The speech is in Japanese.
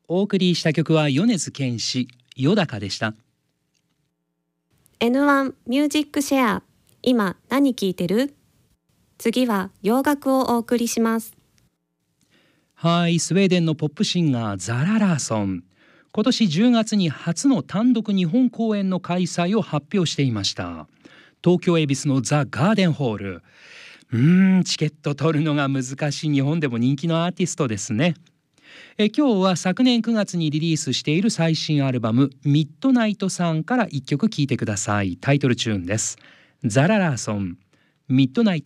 お送りした曲は米津玄師よだかでした。 N1 ミュージックシェア、今何聴いてる？次は洋楽をお送りします。 はい、スウェーデンのポップシンガーザラ・ラーソン、今年10月に初の単独日本公演の開催を発表していました。東京恵比寿のザ・ガーデンホール。チケット取るのが難しい日本でも人気のアーティストですね。今日は昨年9月にリリースしている最新アルバムミッドナイトさんから1曲聴いてください。タイトルチューンです。ザラ・ラーソン、ミッドナイト。